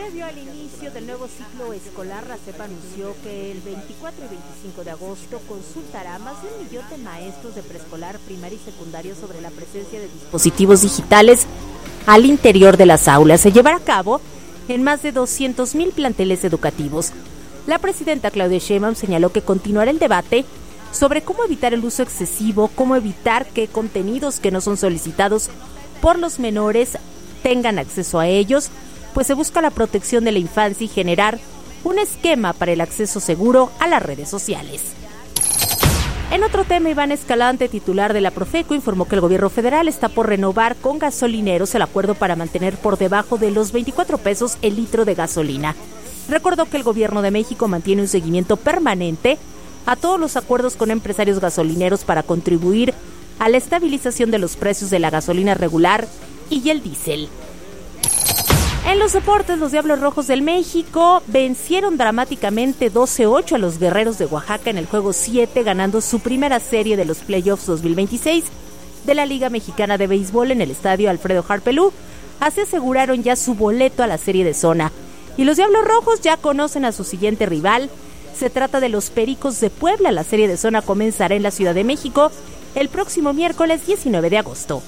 Previo al inicio del nuevo ciclo escolar, la SEP anunció que el 24 y 25 de agosto consultará a más de 1 millón de maestros de preescolar, primaria y secundaria sobre la presencia de dispositivos digitales al interior de las aulas. Se llevará a cabo en más de 200,000 planteles educativos. La presidenta Claudia Sheinbaum señaló que continuará el debate sobre cómo evitar el uso excesivo, cómo evitar que contenidos que no son solicitados por los menores tengan acceso a ellos, pues se busca la protección de la infancia y generar un esquema para el acceso seguro a las redes sociales. En otro tema, Iván Escalante, titular de la Profeco, informó que el gobierno federal está por renovar con gasolineros el acuerdo para mantener por debajo de los 24 pesos el litro de gasolina. Recordó que el gobierno de México mantiene un seguimiento permanente a todos los acuerdos con empresarios gasolineros para contribuir a la estabilización de los precios de la gasolina regular y el diésel. En los deportes, los Diablos Rojos del México vencieron dramáticamente 12-8 a los Guerreros de Oaxaca en el juego 7, ganando su primera serie de los playoffs 2026 de la Liga Mexicana de Béisbol en el estadio Alfredo Harpelú. Así aseguraron ya su boleto a la serie de zona. Y los Diablos Rojos ya conocen a su siguiente rival. Se trata de los Pericos de Puebla. La serie de zona comenzará en la Ciudad de México el próximo miércoles 19 de agosto.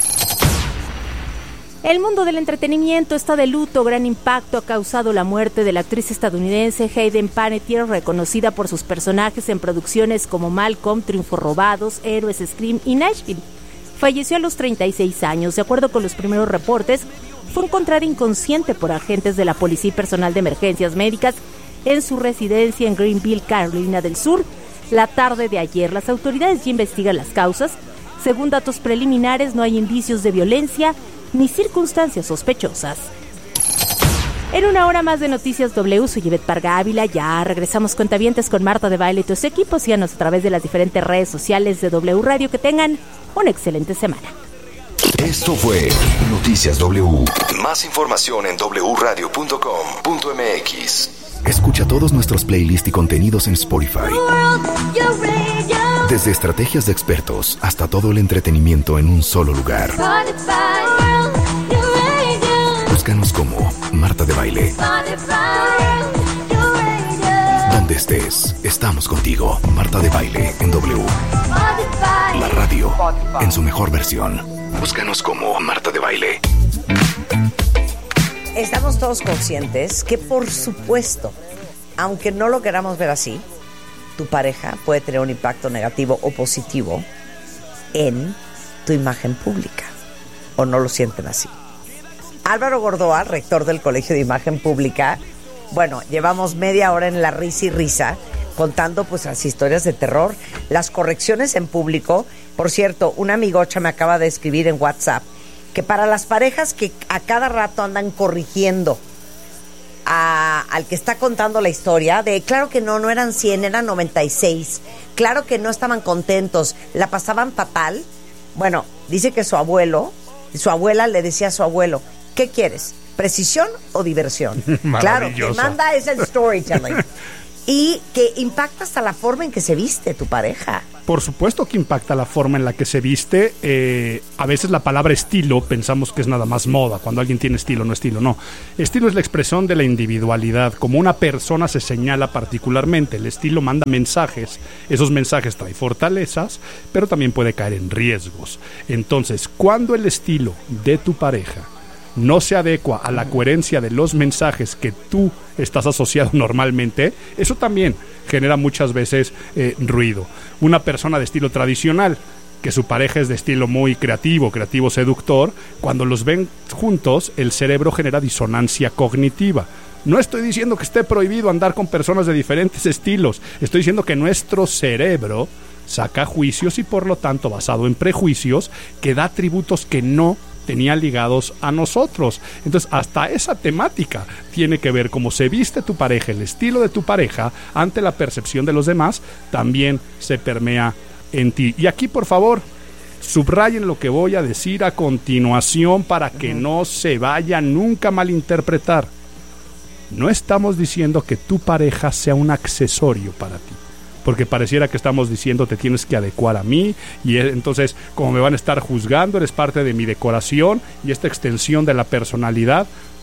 El mundo del entretenimiento está de luto. Gran impacto ha causado la muerte de la actriz estadounidense Hayden Panettiere, reconocida por sus personajes en producciones como Malcolm, Triunfos Robados, Héroes, Scream y Nashville. Falleció a los 36 años. De acuerdo con los primeros reportes, fue encontrada inconsciente por agentes de la policía y personal de emergencias médicas en su residencia en Greenville, Carolina del Sur, la tarde de ayer. Las autoridades ya investigan las causas. Según datos preliminares, no hay indicios de violencia ni circunstancias sospechosas. En una hora más de Noticias W, soy Ivette Parga Ávila. Ya regresamos cuentavientes con Marta de Baile y tus equipos. Síganos a través de las diferentes redes sociales de W Radio. Que tengan una excelente semana. Esto fue Noticias W. Más información en wradio.com.mx. Escucha todos nuestros playlists y contenidos en Spotify. Desde estrategias de expertos hasta todo el entretenimiento en un solo lugar. Búscanos como Marta de Baile. Donde estés, estamos contigo. Marta de Baile en W. La radio en su mejor versión. Búscanos como Marta de Baile. Estamos todos conscientes que, por supuesto, aunque no lo queramos ver así, tu pareja puede tener un impacto negativo o positivo en tu imagen pública. ¿O no lo sienten así? Álvaro Gordoa, rector del Colegio de Imagen Pública, bueno, llevamos media hora en la risa y risa contando pues las historias de terror, las correcciones en público. Por cierto, una amigocha me acaba de escribir en WhatsApp que para las parejas que a cada rato andan corrigiendo al que está contando la historia, de claro que no eran 100, eran 96, claro que no estaban contentos, la pasaban fatal. Bueno, dice que su abuela le decía a su abuelo, ¿qué quieres? ¿Precisión o diversión? Claro, que manda es el storytelling. Y que impacta hasta la forma en que se viste tu pareja. Por supuesto que impacta la forma en la que se viste. A veces la palabra estilo pensamos que es nada más moda. Cuando alguien tiene estilo, no estilo, no. Estilo es la expresión de la individualidad. Como una persona se señala particularmente. El estilo manda mensajes. Esos mensajes traen fortalezas, pero también puede caer en riesgos. Entonces, cuando el estilo de tu pareja no se adecua a la coherencia de los mensajes que tú estás asociado normalmente, eso también genera muchas veces ruido. Una persona de estilo tradicional, que su pareja es de estilo muy creativo seductor, cuando los ven juntos, el cerebro genera disonancia cognitiva. No estoy diciendo que esté prohibido andar con personas de diferentes estilos, estoy diciendo que nuestro cerebro saca juicios y por lo tanto, basado en prejuicios, que da atributos que no tenían ligados a nosotros. Entonces, hasta esa temática tiene que ver cómo se viste tu pareja, el estilo de tu pareja ante la percepción de los demás, también se permea en ti. Y aquí, por favor, subrayen lo que voy a decir a continuación para que no se vaya nunca a malinterpretar. No estamos diciendo que tu pareja sea un accesorio para ti, porque pareciera que estamos diciendo te tienes que adecuar a mí y entonces como me van a estar juzgando, eres parte de mi decoración y esta extensión de la personalidad.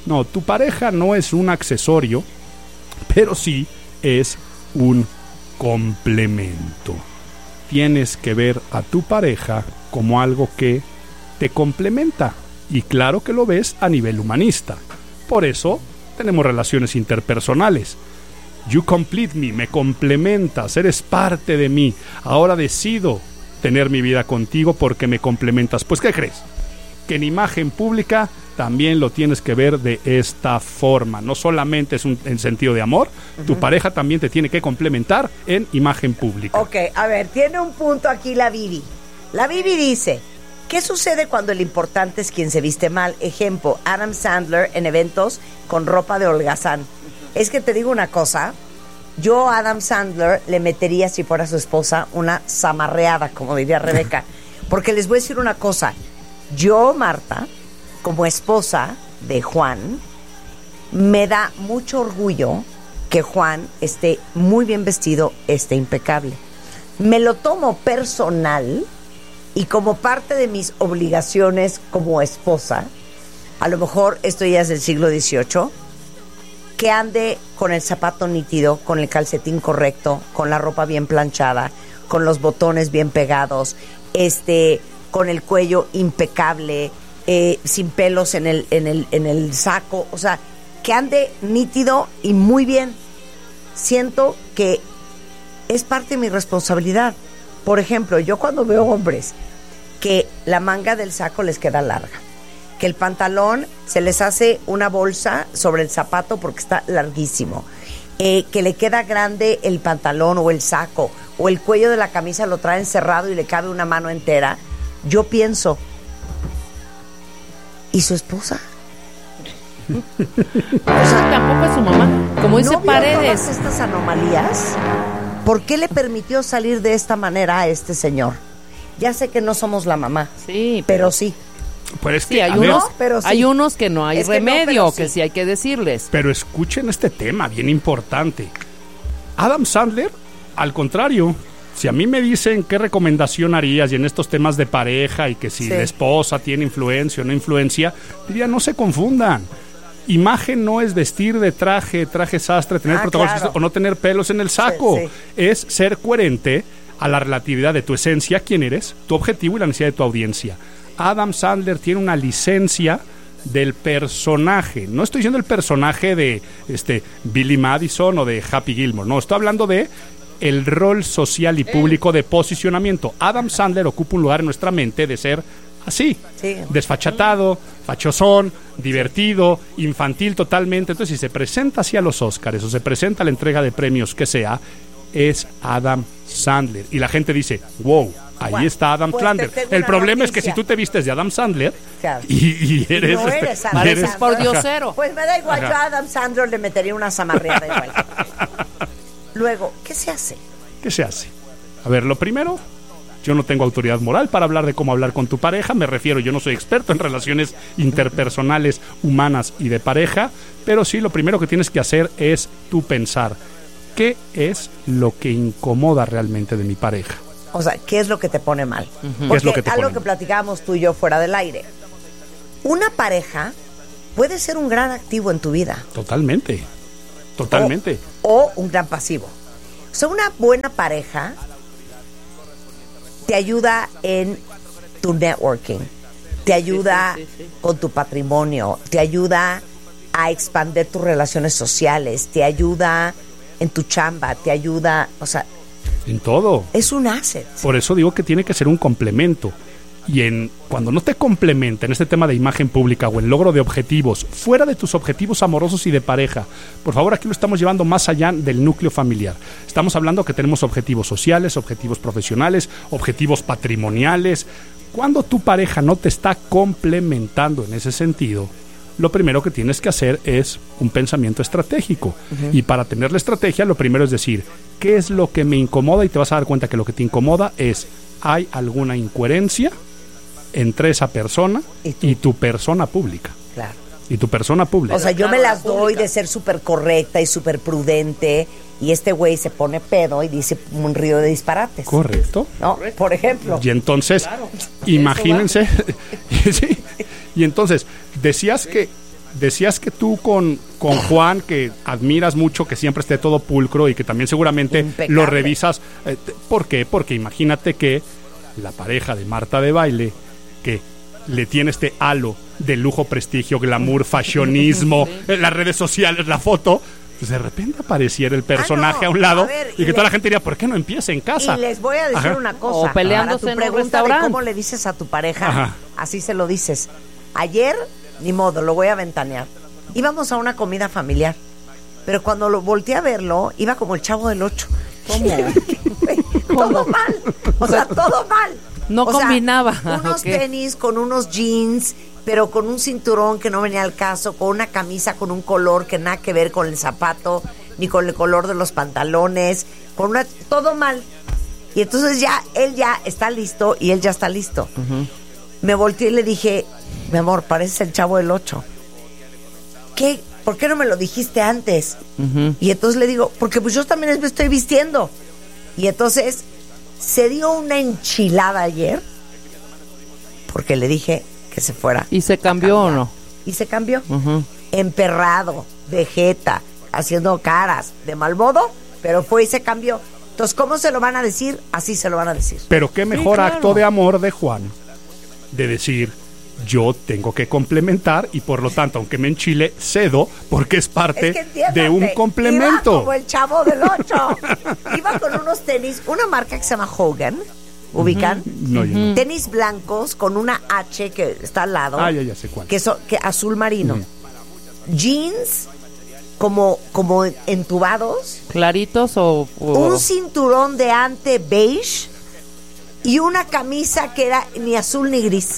No, tu pareja no es un accesorio, pero sí es un complemento. Tienes que ver a tu pareja como algo que te complementa. Y claro que lo ves a nivel humanista. Por eso tenemos relaciones interpersonales. You complete me complementas, eres parte de mí. Ahora decido tener mi vida contigo porque me complementas. Pues, ¿qué crees? Que en imagen pública también lo tienes que ver de esta forma. No solamente es en sentido de amor, tu pareja también te tiene que complementar en imagen pública. Ok, a ver, tiene un punto aquí la Vivi. La Vivi dice, ¿qué sucede cuando el importante es quien se viste mal? Ejemplo, Adam Sandler en eventos con ropa de holgazán. Es que te digo una cosa, yo a Adam Sandler le metería, si fuera su esposa, una zamarreada, como diría Rebeca. Porque les voy a decir una cosa, yo, Marta, como esposa de Juan, me da mucho orgullo que Juan esté muy bien vestido, esté impecable. Me lo tomo personal y como parte de mis obligaciones como esposa, a lo mejor esto ya es del siglo XVIII, que ande con el zapato nítido, con el calcetín correcto, con la ropa bien planchada, con los botones bien pegados, con el cuello impecable, sin pelos en el saco, o sea, que ande nítido y muy bien. Siento que es parte de mi responsabilidad. Por ejemplo, yo cuando veo hombres que la manga del saco les queda larga, que el pantalón se les hace una bolsa sobre el zapato porque está larguísimo, que le queda grande el pantalón o el saco, o el cuello de la camisa lo traen cerrado y le cabe una mano entera, yo pienso, ¿y su esposa? O sea, tampoco es su mamá. Como dice ¿no vio Paredes, todas estas anomalías? ¿Por qué le permitió salir de esta manera a este señor? Ya sé que no somos la mamá, sí, pero sí. Pero es sí, que, hay a ver, unos, pero sí. hay unos que no hay Es que no, remedio, pero que sí. sí hay que decirles. pero escuchen este tema bien importante. Adam Sandler, al contrario, si a mí me dicen qué recomendación harías y en estos temas de pareja y que si Sí. la esposa tiene influencia o no influencia, diría no se confundan. Imagen no es vestir de traje sastre, tener protocolos claro. o no tener pelos en el saco. Sí, sí. Es ser coherente a la relatividad de tu esencia, quién eres, tu objetivo y la necesidad de tu audiencia. Adam Sandler tiene una licencia del personaje. No estoy diciendo el personaje de Billy Madison o de Happy Gilmore. No, estoy hablando de el rol social y público de posicionamiento. Adam Sandler ocupa un lugar en nuestra mente de ser así, Sí. desfachatado, fachosón, divertido, infantil totalmente. Entonces, si se presenta así a los Óscares o se presenta a la entrega de premios que sea, es Adam Sandler. Y la gente dice, wow, ahí Bueno, está Adam pues Sandler. te tengo El una problema es que noticia. si tú te vistes de Adam Sandler Claro. y eres... no eres Adam Pareces Sandler. por diosero. Pues me da igual, Ajá. yo a Adam Sandler le metería una zamarreada igual. Luego, ¿qué se hace? ¿Qué se hace? A ver, lo primero, yo no tengo autoridad moral para hablar de cómo hablar con tu pareja, me refiero, yo no soy experto en relaciones interpersonales, humanas y de pareja, pero sí lo primero que tienes que hacer es tú pensar, ¿qué es lo que incomoda realmente de mi pareja? O sea, ¿qué es lo que te pone mal? ¿Qué Porque es lo que te algo pone que mal? platicábamos tú y yo fuera del aire. Una pareja puede ser un gran activo en tu vida. Totalmente, totalmente. O un gran pasivo. O sea, una buena pareja te ayuda en tu networking, te ayuda sí. con tu patrimonio, te ayuda a expandir tus relaciones sociales, te ayuda en tu chamba, te ayuda, o sea, En todo. es un asset. Por eso digo que tiene que ser un complemento. Y cuando no te complementa en este tema de imagen pública o el logro de objetivos, fuera de tus objetivos amorosos y de pareja, por favor, aquí lo estamos llevando más allá del núcleo familiar. Estamos hablando que tenemos objetivos sociales, objetivos profesionales, objetivos patrimoniales. Cuando tu pareja no te está complementando en ese sentido, lo primero que tienes que hacer es un pensamiento estratégico. Y para tener la estrategia, lo primero es decir, ¿qué es lo que me incomoda? Y te vas a dar cuenta que lo que te incomoda es, ¿hay alguna incoherencia entre esa persona y tu persona pública? Claro. Y tu persona pública. O sea, yo me las doy de ser súper correcta y súper prudente y este güey se pone pedo y dice un río de disparates. Correcto. ¿No? Por ejemplo. Y entonces, imagínense, sí. Y entonces, decías que decías que tú con Juan, que admiras mucho, que siempre esté todo pulcro y que también seguramente Impecable. lo revisas. ¿Por qué? Porque imagínate que la pareja de Marta de Baile, que le tiene este halo de lujo, prestigio, glamour, fashionismo, las redes sociales, la foto, pues de repente apareciera el personaje no, a un lado a ver, y y que toda le- la gente diría, ¿por qué no empieza en casa? Y les voy a decir Ajá. una cosa. O peleándose para en tu un pregunta de restaurante. cómo le dices a tu pareja, Ajá. así se lo dices. Ayer, ni modo, lo voy a ventanear. Íbamos a una comida familiar, pero cuando lo volteé a verlo, iba como el Chavo del 8. ¿Cómo? Todo mal. O sea, todo mal. No O sea, combinaba, unos ¿o qué? tenis con unos jeans, pero con un cinturón que no venía al caso, con una camisa con un color que nada que ver con el zapato, ni con el color de los pantalones, con una todo mal. Y entonces ya, él ya está listo y él ya está listo. Me volteé y le dije, mi amor, pareces el Chavo del 8. ¿Qué? ¿Por qué no me lo dijiste antes? Y entonces le digo, porque pues yo también me estoy vistiendo. Y entonces se dio una enchilada ayer porque le dije que se fuera. ¿Y se cambió o no? Y se cambió. Ujú. Emperrado, vegeta, haciendo caras de mal modo, pero fue y se cambió. Entonces, ¿cómo se lo van a decir? Así se lo van a decir. Pero qué mejor claro. acto de amor de Juan, de decir, yo tengo que complementar y por lo tanto, aunque me enchile, cedo porque es parte Es que entiéndate, de un iba complemento. como el Chavo del 8. Iba con unos tenis, una marca que se llama Hogan, ¿ubican? No, yo no. Tenis blancos con una H que está al lado. Ah, ya sé cuál. Que azul marino. Jeans como entubados. ¿Claritos o...? Un cinturón de ante beige y una camisa que era ni azul ni gris.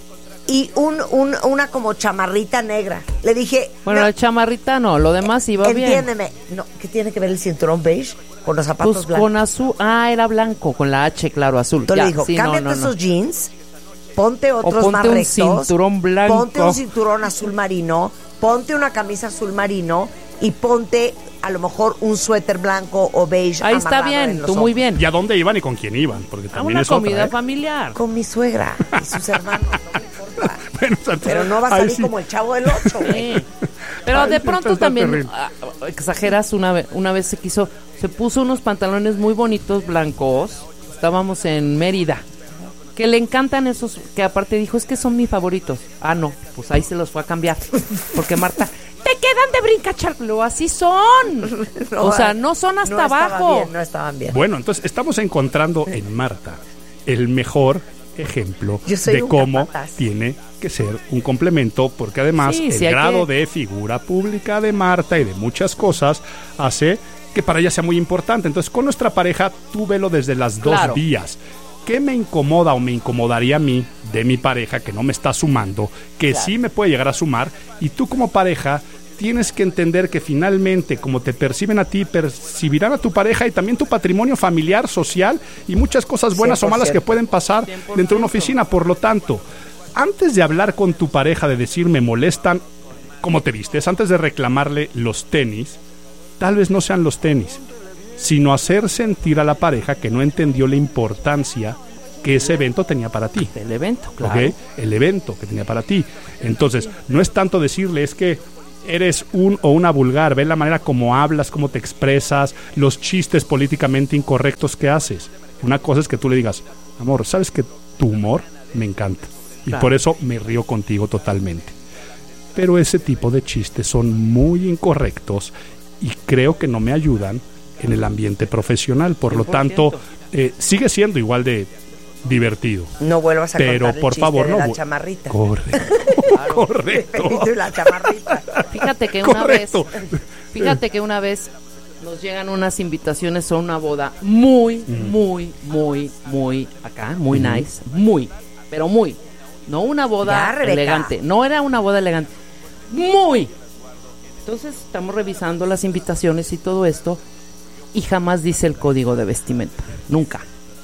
Y una como chamarrita negra. Le dije, Bueno, no, la chamarrita no, lo demás iba bien. entiéndeme. No, ¿qué tiene que ver el cinturón beige con los zapatos Pues blancos? con azul, era blanco, con la H, claro, azul. Entonces Ya, le digo, sí, cámbiate esos jeans, ponte otros ponte más un rectos, cinturón blanco. ponte un cinturón azul marino, ponte una camisa azul marino y ponte a lo mejor un suéter blanco o beige. Ahí está amarrado en bien, los tú ojos. muy bien. ¿Y a dónde iban y con quién iban? Porque A también una es comida otra, ¿eh? familiar. Con mi suegra y sus hermanos, no me importa. Bueno, o sea, Pero no va a ahí salir sí. como el Chavo del 8, güey. Sí. Pero Ay, de sí, pronto está también terrible. exageras. Una vez se puso unos pantalones muy bonitos blancos. Estábamos en Mérida, que le encantan esos, que aparte dijo, es que son mis favoritos. Ah, no, pues ahí se los fue a cambiar, porque Marta, te quedan de brincacharlo, así son. O sea, no son hasta no estaban abajo. bien, no estaban bien. Bueno, entonces estamos encontrando en Marta el mejor ejemplo Yo soy de un cómo capataz. tiene que ser un complemento, porque además Sí, el sí hay grado que- de figura pública de Marta y de muchas cosas hace que para ella sea muy importante. Entonces, con nuestra pareja, tú velo desde las dos Claro. vías. ¿Qué me incomoda o me incomodaría a mí de mi pareja que no me está sumando, que sí me puede llegar a sumar? Y tú como pareja tienes que entender que finalmente, como te perciben a ti, percibirán a tu pareja y también tu patrimonio familiar, social y muchas cosas buenas o malas 100%. que pueden pasar 100%. dentro de una oficina. Por lo tanto, antes de hablar con tu pareja, de decir me molestan cómo te vistes, antes de reclamarle los tenis, tal vez no sean los tenis, sino hacer sentir a la pareja que no entendió la importancia que ese evento tenía para ti. El evento, claro. ¿Ok? El evento que tenía para ti. Entonces, no es tanto decirle, es que eres un o una vulgar, ve la manera como hablas, cómo te expresas, los chistes políticamente incorrectos que haces. Una cosa es que tú le digas, amor, ¿sabes que tu humor me encanta? Y Claro. por eso me río contigo totalmente. Pero ese tipo de chistes son muy incorrectos y creo que no me ayudan en el ambiente profesional. Por lo 100%. tanto, sigue siendo igual de divertido. No vuelvas a Pero contar el por chiste favor, de no. la chamarrita. Correcto. Correcto. Pepito y la chamarrita. Fíjate que una vez, Correcto. fíjate que una vez nos llegan unas invitaciones a una boda muy, muy, muy, muy acá, muy nice, muy, pero muy. No una boda Ya, Rebeca. elegante, no era una boda elegante, muy. Entonces estamos revisando las invitaciones y todo esto y jamás dice el código de vestimenta, nunca.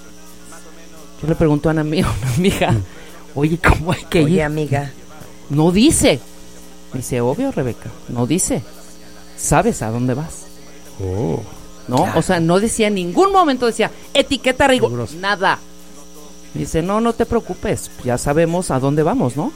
Yo le pregunto a una amiga, oye, ¿cómo hay que ir? Oye, amiga. No dice. Me dice, obvio, Rebeca, no dice. ¿Sabes a dónde vas? Oh. ¿No? Claro. O sea, no decía en ningún momento, decía, etiqueta rigor, Riguroso. nada. Me dice, no te preocupes, ya sabemos a dónde vamos, ¿no?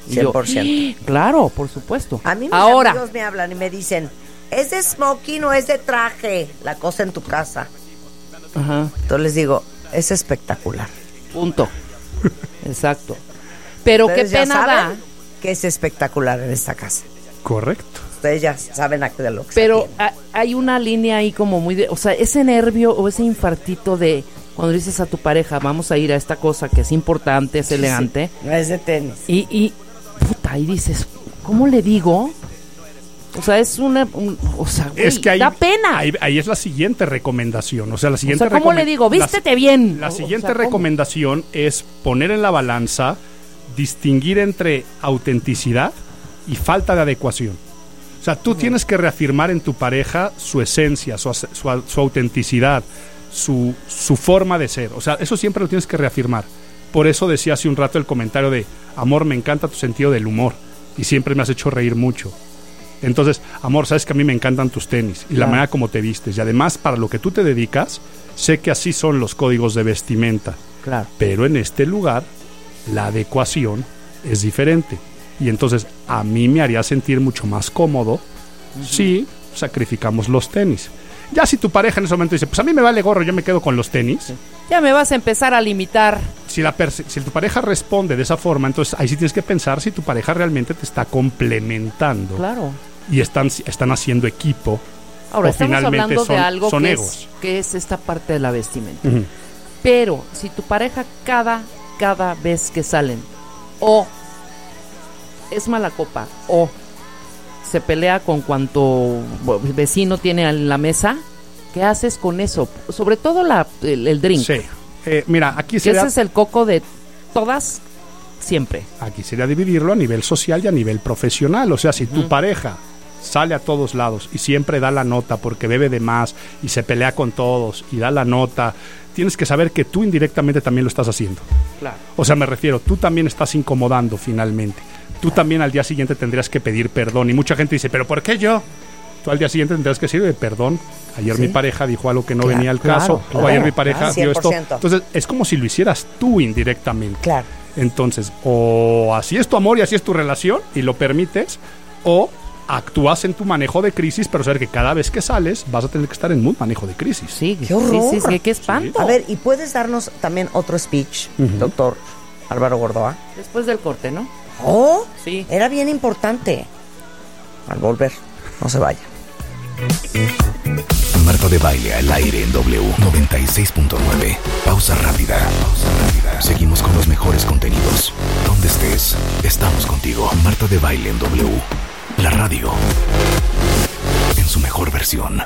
Y yo, 100%. claro, por supuesto. A mí mis Ahora, amigos me hablan y me dicen, ¿es de smoking o es de traje la cosa en tu casa? ajá, Entonces les digo, es espectacular. punto. Exacto. Pero qué Ustedes ya pena da. saben que es espectacular en esta casa. Correcto. Ustedes ya saben a qué de lo que se Pero atiende. hay una línea ahí como muy de, o sea, ese nervio o ese infartito de cuando dices a tu pareja, vamos a ir a esta cosa que es importante, es elegante, No es de tenis. y puta, y dices, ¿cómo le digo? O sea, es o sea, güey, Es que ahí, da pena. ahí es la siguiente recomendación. O sea, la O siguiente sea, ¿cómo le digo? Vístete bien. La O siguiente sea, ¿cómo? recomendación es poner en la balanza, distinguir entre autenticidad y falta de adecuación. O sea, tú tienes que reafirmar en tu pareja su esencia, su autenticidad, su forma de ser. O sea, eso siempre lo tienes que reafirmar. Por eso decía hace un rato el comentario de, amor, me encanta tu sentido del humor y siempre me has hecho reír mucho. Entonces, amor, sabes que a mí me encantan tus tenis y la manera como te vistes. Y además, para lo que tú te dedicas, sé que así son los códigos de vestimenta. Claro. Pero en este lugar, la adecuación es diferente. Y entonces, a mí me haría sentir mucho más cómodo si sacrificamos los tenis. Ya si tu pareja en ese momento dice, pues a mí me vale gorro, yo me quedo con los tenis. Ya me vas a empezar a limitar. Si tu pareja responde de esa forma, entonces ahí sí tienes que pensar si tu pareja realmente te está complementando. Claro. Y están haciendo equipo. Ahora, o estamos finalmente hablando de algo son que egos. que es esta parte de la vestimenta. Ujú. Pero si tu pareja cada vez que salen o es mala copa o se pelea con cuanto vecino tiene en la mesa, ¿qué haces con eso? Sobre todo el drink. Sí. Mira, aquí Que sería, ese es el coco de todas siempre. aquí sería dividirlo a nivel social y a nivel profesional. O sea, si tu pareja sale a todos lados y siempre da la nota porque bebe de más y se pelea con todos y da la nota, tienes que saber que tú indirectamente también lo estás haciendo. Claro. O sea, me refiero, tú también estás incomodando finalmente. Tú también al día siguiente tendrías que pedir perdón. Y mucha gente dice, ¿pero por qué yo? Tú al día siguiente tendrás que decir, perdón, ayer mi pareja dijo algo que no Claro, venía al claro, caso, claro, o ayer mi pareja dio esto. 100%. Entonces, es como si lo hicieras tú indirectamente. Claro. Entonces, o así es tu amor y así es tu relación, y lo permites, o actúas en tu manejo de crisis, pero saber que cada vez que sales vas a tener que estar en un manejo de crisis. Sí, ¡Qué horror! sí, qué espanto. A ver, ¿y puedes darnos también otro speech, doctor Álvaro Gordoa? Después del corte, ¿no? Oh, Sí. era bien importante. Al volver, no se vaya. Marta de Baile al aire en W 96.9. Pausa rápida. Seguimos con los mejores contenidos. Donde estés, estamos contigo. Marta de Baile en W. La radio. En su mejor versión.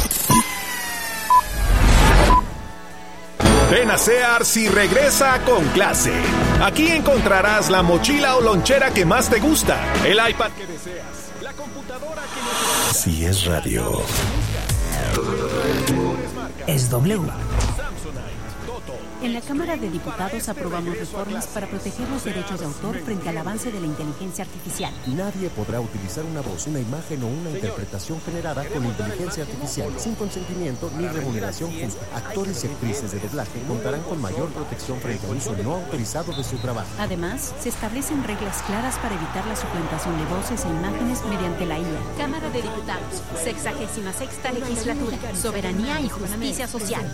Ven a Sears y regresa con clase. Aquí encontrarás la mochila o lonchera que más te gusta, el iPad que deseas, la computadora que necesitas. Si es radio. Es W. En la Cámara de Diputados aprobamos reformas para proteger los derechos de autor frente al avance de la inteligencia artificial. Nadie podrá utilizar una voz, una imagen o una interpretación generada con inteligencia artificial sin consentimiento ni remuneración justa. Actores y actrices de doblaje contarán con mayor protección frente al uso no autorizado de su trabajo. Además, se establecen reglas claras para evitar la suplantación de voces e imágenes mediante la IA. Cámara de Diputados, 66ª legislatura, soberanía y justicia social.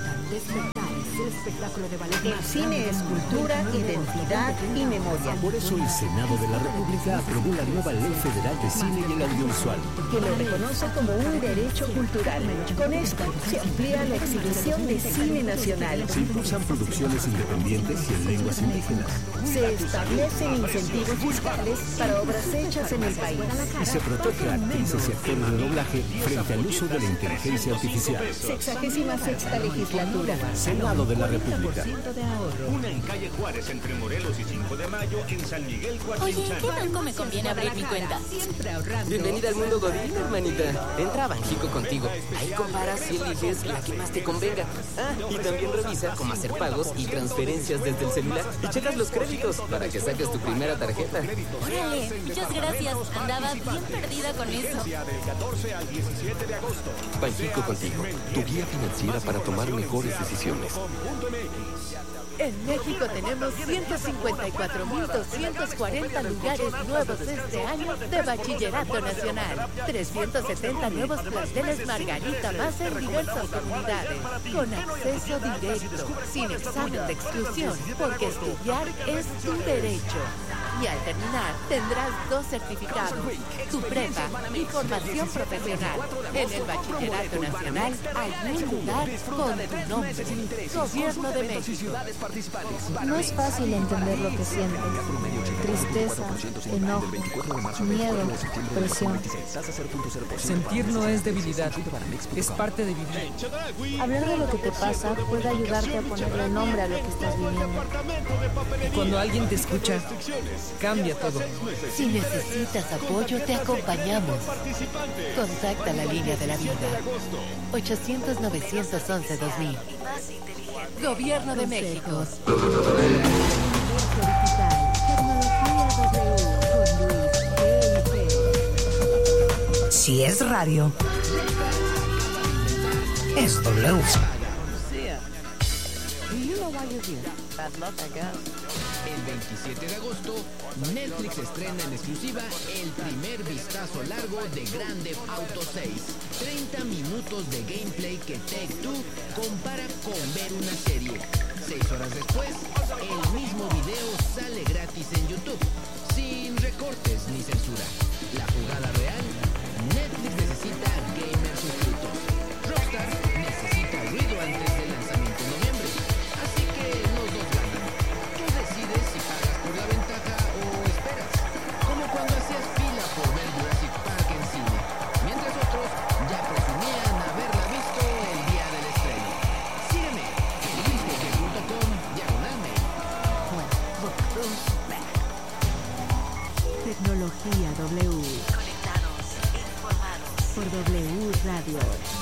El cine es cultura, identidad y memoria. Por eso el Senado de la República aprobó la nueva Ley Federal de Cine y el Audiovisual, Que lo reconoce como un derecho cultural. Con esto se amplía la exhibición de cine nacional. se impulsan producciones independientes y en lenguas indígenas Se establecen incentivos fiscales para obras hechas en el país. y se protege a actrices y actores de doblaje frente al uso de la inteligencia artificial. 66ª legislatura. Senado de la República. Una en calle Juárez entre Morelos y 5 de Mayo en San Miguel Oye, ¿en qué banco me conviene abrir mi cuenta? Bienvenida al mundo Godín, hermanita. Entra a Banjico contigo. Ahí comparas y eliges la que más te convenga. Ah, y también revisa cómo hacer pagos y transferencias desde el celular. Y checas los créditos para que saques tu primera tarjeta. Órale, muchas gracias. Andaba bien perdida con eso. del 14 al 17 de agosto. Banjico contigo, tu guía financiera para tomar mejores decisiones. .mx. En México tenemos 154.240 lugares nuevos este año de Bachillerato Nacional. 370 nuevos planteles Margarita más en diversas comunidades. Con acceso directo, sin examen de exclusión, porque estudiar es tu derecho. Y al terminar, tendrás 2 certificados, tu prepa y formación profesional. En el Bachillerato Nacional hay un lugar con tu nombre. Gobierno de México. No es fácil entender lo que sientes. Tristeza, enojo, miedo, presión. Sentir no es debilidad, es parte de vivir. Hablar de lo que te pasa puede ayudarte a ponerle nombre a lo que estás viviendo. Y cuando alguien te escucha, cambia todo. Si necesitas apoyo, te acompañamos. Contacta la línea de la vida. 800-911-2000. Gobierno de México. Si es radio, es W. El 27 de agosto, Netflix estrena en exclusiva el primer vistazo largo de Grand Theft Auto 6. 30 minutos de gameplay que Take-Two compara con ver una serie. 6 horas después, el mismo video sale gratis en YouTube, sin recortes ni censura. La jugada real, Netflix necesita gamers suscritos. Rockstar necesita ruido antes del lanzamiento en noviembre. Así que los dos ganan. Tú decides si pagas por la ventaja o esperas. Como cuando hacías fila por ver Jurassic Park en cine, mientras otros ya presumían haberla visto el día del estreno. Sígueme en geekpoker.com/mail. Tecnología W. Conectados e informados por W Radio.